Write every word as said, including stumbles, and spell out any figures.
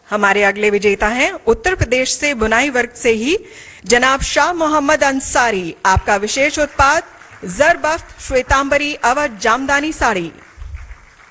हमारे अगले विजेता हैं उत्तर प्रदेश से बुनाई वर्ग से ही जनाब शाह मोहम्मद अंसारी। आपका विशेष उत्पाद जरबफ्त श्वेतांबरी अवध जामदानी साड़ी।